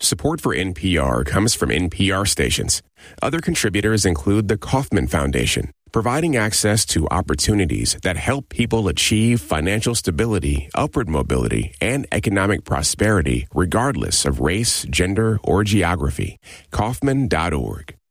Support for NPR comes from NPR stations. Other contributors include the Kauffman Foundation, providing access to opportunities that help people achieve financial stability, upward mobility, and economic prosperity regardless of race, gender, or geography. Kauffman.org.